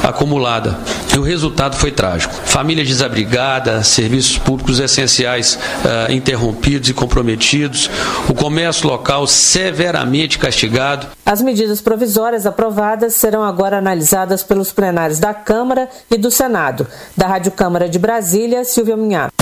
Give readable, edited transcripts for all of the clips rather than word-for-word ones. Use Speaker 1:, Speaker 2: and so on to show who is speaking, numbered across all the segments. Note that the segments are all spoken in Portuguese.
Speaker 1: acumulada. E o resultado foi trágico. Família desabrigada, serviços públicos essenciais interrompidos e comprometidos, o comércio local severamente castigado.
Speaker 2: As medidas provisórias aprovadas serão agora analisadas pelos plenários da Câmara e do Senado. Da Rádio Câmara de Brasília, Silvia Minhato.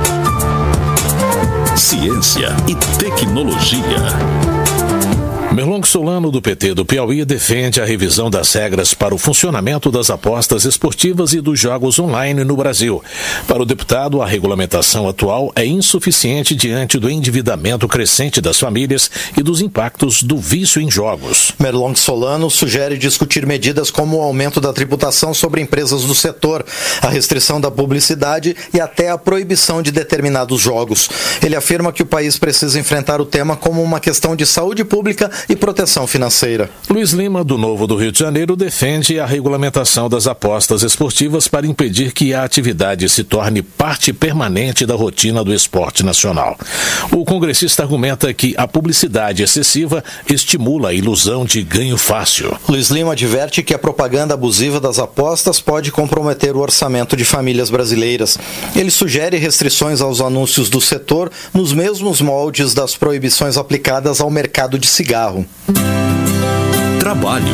Speaker 3: Ciência e tecnologia.
Speaker 4: Merlong Solano, do PT do Piauí, defende a revisão das regras para o funcionamento das apostas esportivas e dos jogos online no Brasil. Para o deputado, a regulamentação atual é insuficiente diante do endividamento crescente das famílias e dos impactos do vício em jogos.
Speaker 5: Merlong Solano sugere discutir medidas como o aumento da tributação sobre empresas do setor, a restrição da publicidade e até a proibição de determinados jogos. Ele afirma que o país precisa enfrentar o tema como uma questão de saúde pública e proteção financeira.
Speaker 4: Luiz Lima, do Novo do Rio de Janeiro, defende a regulamentação das apostas esportivas para impedir que a atividade se torne parte permanente da rotina do esporte nacional. O congressista argumenta que a publicidade excessiva estimula a ilusão de ganho fácil.
Speaker 5: Luiz Lima adverte que a propaganda abusiva das apostas pode comprometer o orçamento de famílias brasileiras. Ele sugere restrições aos anúncios do setor nos mesmos moldes das proibições aplicadas ao mercado de cigarro.
Speaker 3: Trabalho.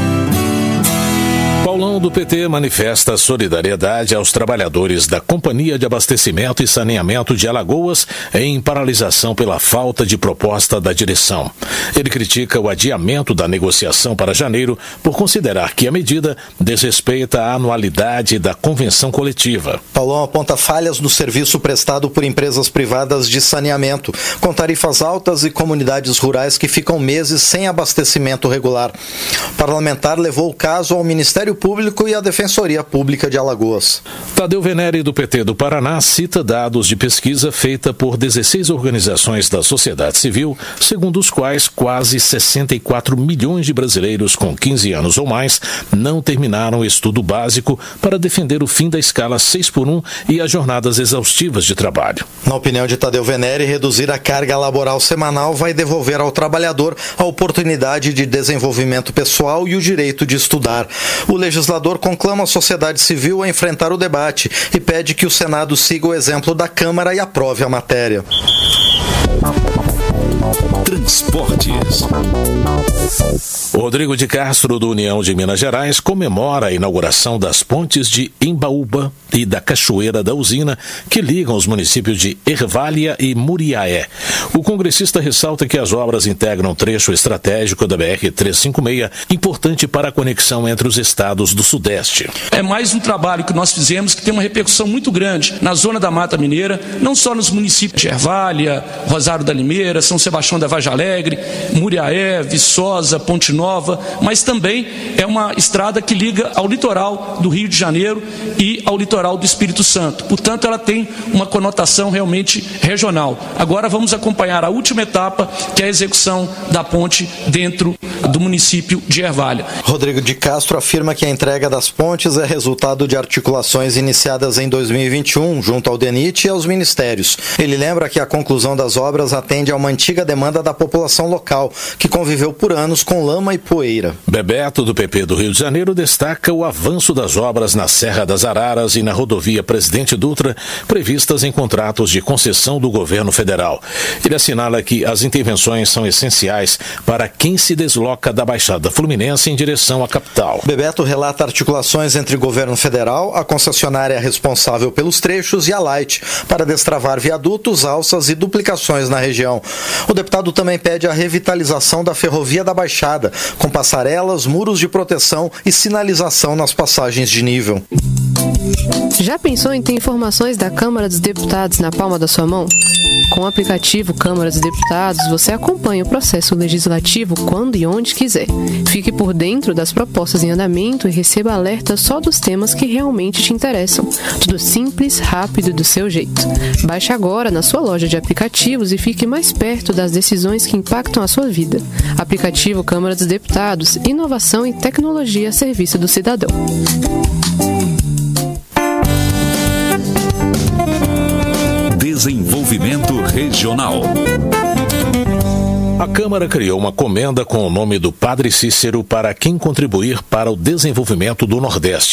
Speaker 4: Paulão, do PT, manifesta solidariedade aos trabalhadores da Companhia de Abastecimento e Saneamento de Alagoas em paralisação pela falta de proposta da direção. Ele critica o adiamento da negociação para janeiro por considerar que a medida desrespeita a anualidade da convenção coletiva.
Speaker 5: Paulão aponta falhas no serviço prestado por empresas privadas de saneamento, com tarifas altas e comunidades rurais que ficam meses sem abastecimento regular. O parlamentar levou o caso ao Ministério Público e à Defensoria Pública de Alagoas.
Speaker 4: Tadeu Venere, do PT do Paraná, cita dados de pesquisa feita por 16 organizações da sociedade civil, segundo os quais quase 64 milhões de brasileiros com 15 anos ou mais não terminaram o estudo básico para defender o fim da escala 6x1 e as jornadas exaustivas de trabalho.
Speaker 5: Na opinião de Tadeu Venere, reduzir a carga laboral semanal vai devolver ao trabalhador a oportunidade de desenvolvimento pessoal e o direito de estudar. O legislador conclama a sociedade civil a enfrentar o debate e pede que o Senado siga o exemplo da Câmara e aprove a matéria.
Speaker 3: Transportes.
Speaker 4: Rodrigo de Castro, do União de Minas Gerais, comemora a inauguração das pontes de Embaúba e da Cachoeira da Usina, que ligam os municípios de Ervália e Muriaé. O congressista ressalta que as obras integram um trecho estratégico da BR-356, importante para a conexão entre os estados do Sudeste.
Speaker 6: É mais um trabalho que nós fizemos que tem uma repercussão muito grande na zona da Mata Mineira, não só nos municípios de Ervália, Rosário da Limeira, São Sebastião da Vargem Alegre, Muriaé, Viçosa, Ponte Nova, mas também é uma estrada que liga ao litoral do Rio de Janeiro e ao litoral do Espírito Santo. Portanto, ela tem uma conotação realmente regional. Agora vamos acompanhar a última etapa, que é a execução da ponte dentro do município de Ervália.
Speaker 5: Rodrigo de Castro afirma que a entrega das pontes é resultado de articulações iniciadas em 2021 junto ao DENIT e aos ministérios. Ele lembra que a conclusão das obras atende a uma antiga demanda da população local, que conviveu por anos com lama e poeira.
Speaker 4: Bebeto, do PP do Rio de Janeiro, destaca o avanço das obras na Serra das Araras e na rodovia Presidente Dutra, previstas em contratos de concessão do governo federal. Ele assinala que as intervenções são essenciais para quem se desloca da Baixada Fluminense em direção à capital.
Speaker 5: Bebeto relata articulações entre o governo federal, a concessionária responsável pelos trechos e a Light, para destravar viadutos, alças e duplicações na região. O deputado também pede a revitalização da ferrovia da Baixada, com passarelas, muros de proteção e sinalização nas passagens de nível.
Speaker 7: Já pensou em ter informações da Câmara dos Deputados na palma da sua mão? Com o aplicativo Câmara dos Deputados, você acompanha o processo legislativo quando e onde quiser. Fique por dentro das propostas em andamento e receba alertas só dos temas que realmente te interessam. Tudo simples, rápido e do seu jeito. Baixe agora na sua loja de aplicativos e fique mais perto das decisões que impactam a sua vida. Aplicativo Câmara dos Deputados, inovação e tecnologia a serviço do cidadão.
Speaker 3: Desenvolvimento regional.
Speaker 4: A Câmara criou uma comenda com o nome do Padre Cícero para quem contribuir para o desenvolvimento do Nordeste.